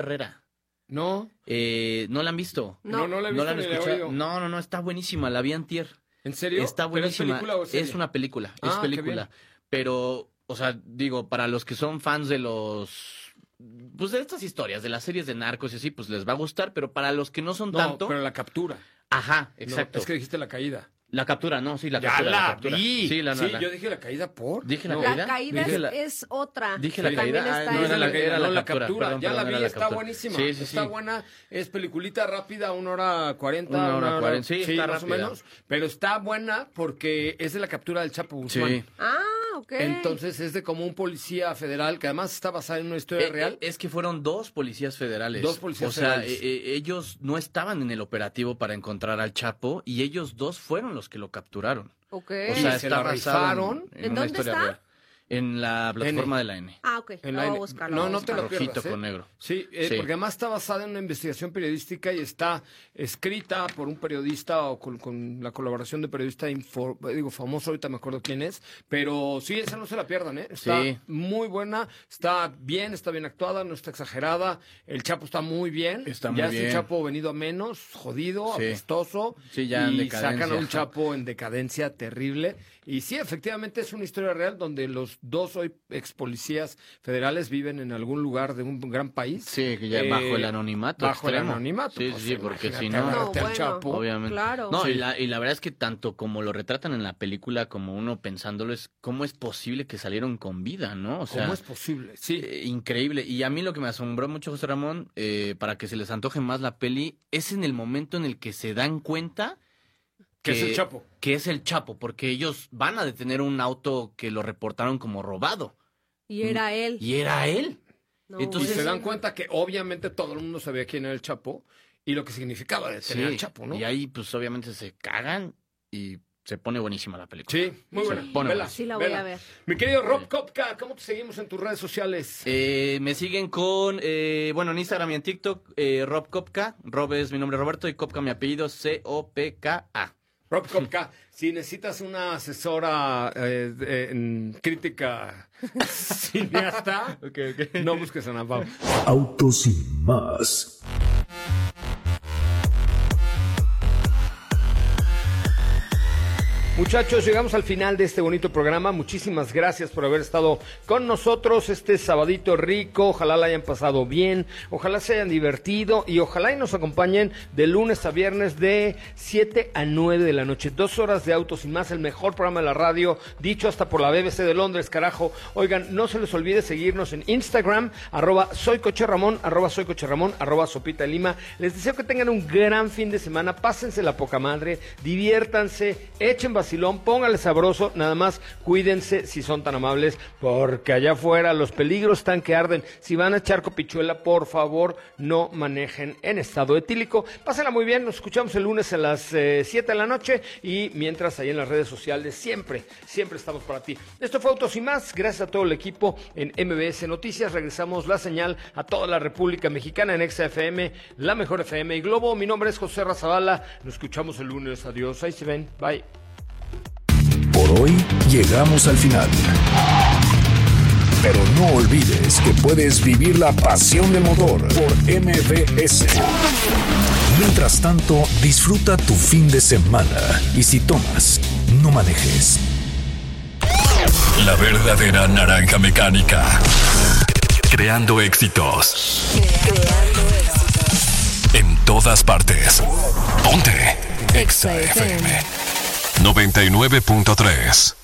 Herrera. ¿No? ¿No la han visto? No la he visto. ¿No la han ni la he escuchado? oído. No, está buenísima, la vi antier. ¿En serio? Está buenísima. ¿Pero es película o serie? Es una película, es qué película. bien. Pero, o sea, digo, para los que son fans de pues de estas historias, de las series de narcos y así, pues les va a gustar, pero para los que no son tanto... pero la captura. Ajá, exacto. No, es que dijiste La Caída. La captura, no, sí, la Ya captura. la captura. vi. Sí, yo dije La Caída por. ¿Dije La No. Caída? La caída Dije es otra. Dije que La también Caída. está No, en- era la Caída, era la captura. Perdón, Ya la era vi, está captura. buenísima. Sí, Está buena, es peliculita rápida, 1:40. 1:40, sí, está más rápida. o menos. Pero está buena porque es de la captura del Chapo Guzmán. Sí. Ok. Entonces es de como un policía federal que además está basada en una historia real. Es que fueron 2 policías federales. 2 policías o sea, federales. ellos no estaban en el operativo para encontrar al Chapo y ellos 2 fueron los que lo capturaron. Ok. O sea, se está la basado rifaron. en ¿En una dónde historia está? real. En la plataforma de la N. Ok. En Lo la voy a N. buscar. No, lo voy a no te buscar. lo Rojito pierdas, con negro. Sí, Sí. porque además está basada en una investigación periodística y está escrita por un periodista o con la colaboración de periodista famoso, ahorita me acuerdo quién es, pero sí, esa no se la pierdan, ¿eh? Está Sí. muy buena, está bien actuada, no está exagerada, el Chapo está muy bien, Está muy ya es bien. un Chapo venido a menos, jodido, Sí. apestoso, Sí, ya en y decadencia. sacan a un Chapo en decadencia terrible, y sí, efectivamente es una historia real donde los 2 hoy ex policías federales viven en algún lugar de un gran país. Sí, que ya bajo el anonimato Bajo el extremo. anonimato. Sí, pues, sí, porque si imagínate no... agarrarte al bueno. Chapo. Obviamente. Claro. No, Sí. y la verdad es que tanto como lo retratan en la película como uno pensándolo es cómo es posible que salieron con vida, ¿no? O sea, ¿Cómo es posible? Sí. increíble. Y a mí lo que me asombró mucho, José Ramón, para que se les antoje más la peli, es en el momento en el que se dan cuenta ¿Qué es el Chapo? que es el Chapo, porque ellos van a detener un auto que lo reportaron como robado. Y era él. Y era él. No, Y entonces- se dan cuenta que obviamente todo el mundo sabía quién era el Chapo y lo que significaba detener al Chapo, ¿no? Y ahí pues obviamente se cagan y se pone buenísima la película. Sí, muy buena. pone Vela, buena. Sí la voy vela. a ver. Mi querido Rob Kopka, ¿cómo te seguimos en tus redes sociales? Me siguen con, en Instagram y en TikTok, Rob Kopka. Rob es mi nombre Roberto y Kopka mi apellido, Copka. Rob Kopka, si necesitas una asesora en crítica cineasta, no busques a Ana Pau. Autos sin más. Muchachos, llegamos al final de este bonito programa. Muchísimas gracias por haber estado con nosotros este sabadito rico. Ojalá la hayan pasado bien, ojalá se hayan divertido y ojalá y nos acompañen de lunes a viernes de 7 a 9 de la noche. 2 horas de Autos Sin Más, el mejor programa de la radio, dicho hasta por la BBC de Londres, carajo. Oigan, no se les olvide seguirnos en Instagram, @soycocherramón, @soycocherramón, @sopita de Lima. Les deseo que tengan un gran fin de semana, pásense la poca madre, diviértanse, echen vacilón, póngale sabroso, nada más cuídense si son tan amables, porque allá afuera los peligros están que arden. Si van a echar copichuela, por favor, no manejen en estado etílico. Pásenla muy bien, nos escuchamos el lunes a las 7 de la noche y mientras ahí en las redes sociales siempre estamos para ti. Esto fue Autos y Más, gracias a todo el equipo en MBS Noticias. Regresamos la señal a toda la República Mexicana en Exa FM, la mejor FM y Globo. Mi nombre es José Razabala, nos escuchamos el lunes, adiós, ahí se ven, bye. Por hoy llegamos al final. Pero no olvides que puedes vivir la pasión del motor por MBS. Mientras tanto, disfruta tu fin de semana y si tomas, no manejes. La verdadera naranja mecánica. Creando éxitos. En todas partes. Ponte Exa FM 99.3.